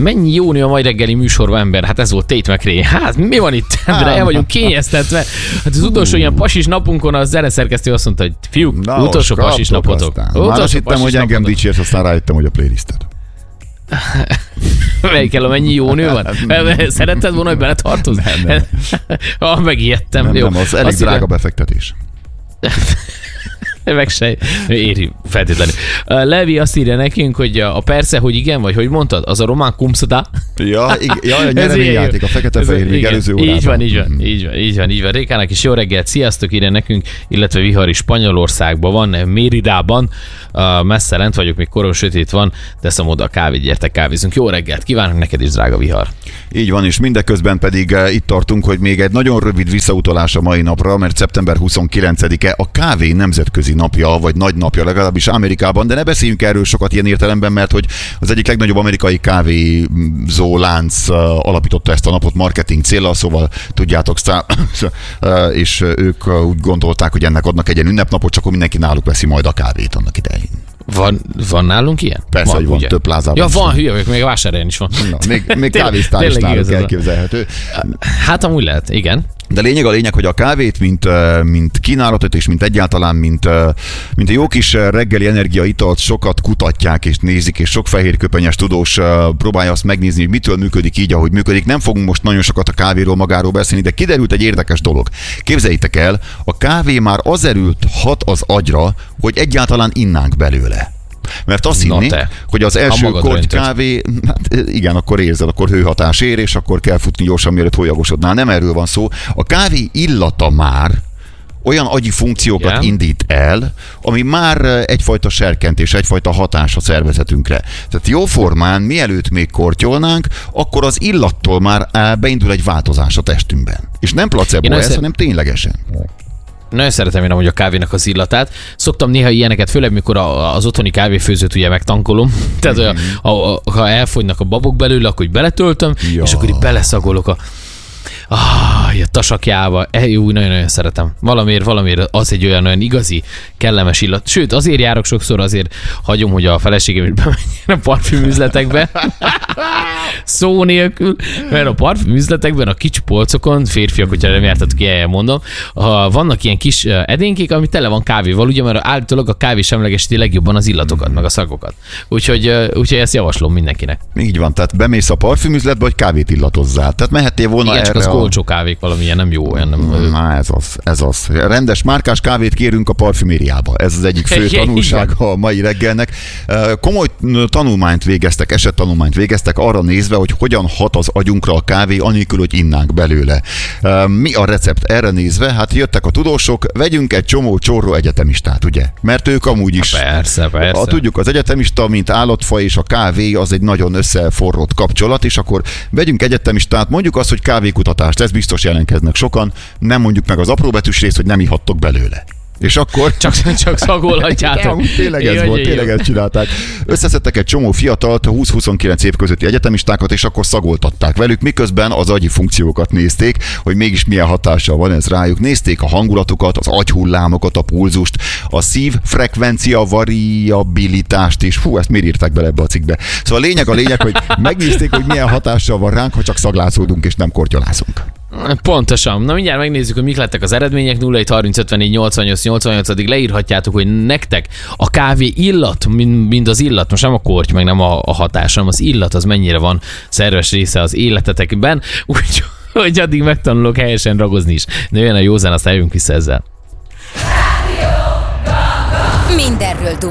Mennyi jó nő a mai reggeli műsorban, ember? Hát ez volt Tate McRae. Hát mi van itt, Endre? El vagyunk kényeztetve. Hát az utolsó ilyen pasis napunkon a zeneszerkesztő azt mondta, hogy fiúk, utolsó pasis napotok. Már azt hittem, hogy engem dicsérsz, aztán rájöttem, hogy a playlisted. Melyikkel, amennyi jó nő van? Szeretted volna, hogy beletartoz? Nem. Megijedtem. Nem, az elég drága befektetés. Meg se éri feltétlenül. Levi azt írja nekünk, hogy a persze, hogy igen, vagy hogy mondtad, az a román kumszada. Ja, a nyereményjáték, a fekete-fehér még előző órában. Így van. Rékának is jó reggelt, sziasztok, írja nekünk, illetve Vihari Spanyolországban van, Méridában, messze lent vagyok, még koron sötét van, teszem oda a kávét, gyertek kávézunk. Jó reggelt, kívánok neked is, drága Vihar. Így van, és mindeközben pedig itt tartunk, hogy még egy nagyon rövid visszautalás a mai napra, mert szeptember 29-e a kávé nemzetközi napja, vagy nagy napja legalábbis Amerikában, de ne beszéljünk erről sokat ilyen értelemben, mert hogy az egyik legnagyobb amerikai kávézó lánc alapította ezt a napot marketing céllal, szóval tudjátok, és ők úgy gondolták, hogy ennek adnak egy ilyen ünnepnapot, csak akkor mindenki náluk veszi majd a kávét annak idején. Van nálunk ilyen? Persze, hogy van, több plázában. Ja, van, hülye vagyok, még a Vásárhelyen is van. Na, még kávésztár is náluk elképzelhető. Hát amúgy lehet, igen. De a lényeg, hogy a kávét, mint kínálatot, és mint egyáltalán, mint a jó kis reggeli energiaitalt sokat kutatják és nézik, és sok fehérköpenyes tudós próbálja azt megnézni, hogy mitől működik így, ahogy működik. Nem fogunk most nagyon sokat a kávéról magáról beszélni, de kiderült egy érdekes dolog. Képzeljétek el, a kávé már azelőtt hat az agyra, hogy egyáltalán innánk belőle. Mert azt hinni, hogy az első korty kávé, hát igen, akkor érzed, akkor hőhatás ér, és akkor kell futni gyorsan, mielőtt hólyagosodnál. Nem erről van szó. A kávé illata már olyan agyi funkciókat indít el, ami már egyfajta serkentés, egyfajta hatás a szervezetünkre. Tehát jóformán, mielőtt még kortyolnánk, akkor az illattól már beindul egy változás a testünkben. És nem placebo ez, hanem ténylegesen. Nagyon szeretem én amúgy a kávénak az illatát. Szoktam néha ilyeneket, főleg mikor az otthoni kávéfőzőt ugye megtankolom. Tehát ha elfogynak a babok belőle, akkor így beletöltöm, és akkor így beleszagolok a tasakjába. Jó, nagyon-nagyon szeretem. Valamiért az egy olyan igazi, kellemes illat. Sőt, azért járok sokszor, azért hagyom, hogy a feleségem is bemenjen a parfümüzletekbe. Szó nélkül, mert a parfümüzletekben, a kicsi polcokon, férfiak, hogyha nem jártatok ki, mondom, vannak ilyen kis edénkék, ami tele van kávéval, ugye, mert állítólag a kávé semlegesíti legjobban az illatokat, meg a szagokat. Úgyhogy ezt javaslom mindenkinek. Így van, tehát bemész a parfümüzletbe, hogy kávét illatozzál. Tehát mehettél volna igen, erre. Csak az olcsó kávék valamilyen nem jó. Na, ez az. Rendes márkás kávét kérünk a parfümériába. Ez az egyik fő tanulsága a mai reggelnek. Komoly esettanulmányt végeztek arra nézve, hogy hogyan hat az agyunkra a kávé, anélkül, hogy innánk belőle. Mi a recept erre nézve? Hát jöttek a tudósok, vegyünk egy csomó csorró egyetemistát, ugye? Mert ők amúgy is. Persze. Tudjuk, az egyetemista, mint állatfaj és a kávé, az egy nagyon összeforrott kapcsolat, és akkor vegyünk egyetemistát, mondjuk azt, hogy kávékutatást, ez biztos jelentkeznek sokan, nem mondjuk meg az apróbetűs részt, hogy nem ihattok belőle. És akkor... Csak szagolhatjátok. Tényleg ez volt, tényleg ezt csinálták. Összeszedtek egy csomó fiatalt, 20-29 év közötti egyetemistákat, és akkor szagoltatták velük, miközben az agyi funkciókat nézték, hogy mégis milyen hatással van ez rájuk. Nézték a hangulatukat, az agyhullámokat, a pulzust, a szívfrekvencia variabilitást, és ezt miért írták bele ebbe a cikkbe. Szóval a lényeg, hogy megnézték, hogy milyen hatással van ránk, ha csak szaglázódunk és nem kortyolázunk. Pontosan. Na mindjárt megnézzük, hogy mik lettek az eredmények. 0-1-30-54-88-88-ig leírhatjátok, hogy nektek a kávé illat, mind az illat, most nem a korty, meg nem a hatás, hanem az illat, az mennyire van szerves része az életetekben, úgyhogy addig megtanulok helyesen ragozni is. De jön a józan, azt eljövünk vissza ezzel. Mindenről